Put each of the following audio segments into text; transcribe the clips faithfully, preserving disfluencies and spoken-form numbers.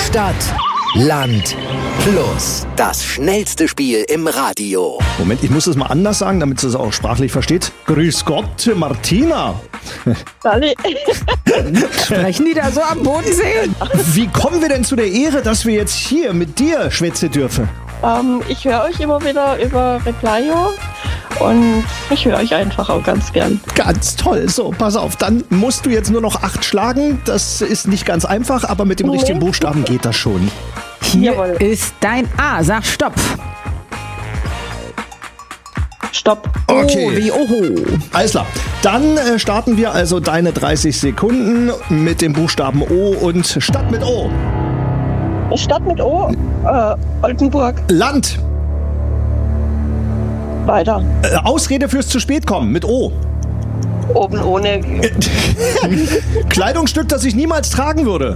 Stadt, Land, Fluss. Das schnellste Spiel im Radio. Moment, ich muss es mal anders sagen, damit es auch sprachlich versteht. Grüß Gott, Martina. Sally. Sprechen die da so am Bodensee? Wie kommen wir denn zu der Ehre, dass wir jetzt hier mit dir schwätzen dürfen? Ähm, ich höre euch immer wieder über Replyo und ich höre euch einfach auch ganz gern. Ganz toll. So, pass auf, dann musst du jetzt nur noch acht schlagen. Das ist nicht ganz einfach, aber mit dem Nee. richtigen Buchstaben geht das schon. Hier Jawohl. ist dein A. Sag Stopp. Stopp. Okay. Oh, wie Oho. Alles klar. Dann äh, starten wir also deine dreißig Sekunden mit dem Buchstaben O und Stadt mit O. Stadt mit O, äh, Oldenburg. Land. Weiter. Äh, Ausrede fürs zu spät kommen mit O. Oben ohne. Kleidungsstück, das ich niemals tragen würde.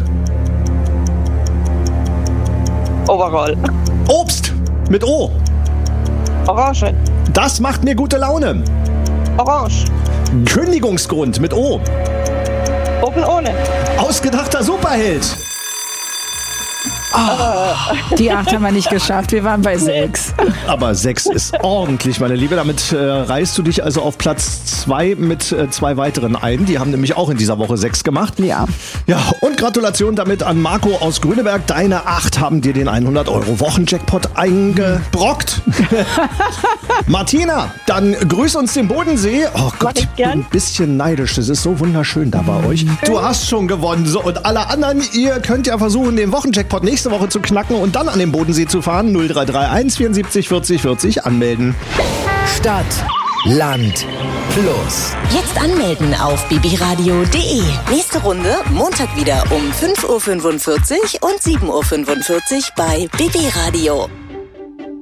Overall. Obst mit O. Orange. Das macht mir gute Laune. Orange. Kündigungsgrund mit O. Oben ohne. Ausgedachter Superheld. Die acht haben wir nicht geschafft. Wir waren bei sechs. Aber sechs ist ordentlich, meine Liebe. Damit äh, reißt du dich also auf Platz zwei mit äh, zwei weiteren ein. Die haben nämlich auch in dieser Woche sechs gemacht. Ja. Ja, und Gratulation damit an Marco aus Grüneberg. Deine acht haben dir den hundert Euro Wochenjackpot eingebrockt. Martina, dann grüß uns den Bodensee. Oh Gott, ich ich bin gern. ein bisschen neidisch. Das ist so wunderschön da bei euch. Du hast schon gewonnen. So, und alle anderen, ihr könnt ja versuchen, den Wochenjackpot nächste Woche zu knacken und dann an den Bodensee zu fahren. null drei drei eins vierundsiebzig vierzig vierzig anmelden. Stadt, Land, Fluss. Jetzt anmelden auf bibiradio punkt de. Nächste Runde Montag wieder um fünf Uhr fünfundvierzig und sieben Uhr fünfundvierzig bei B B Radio.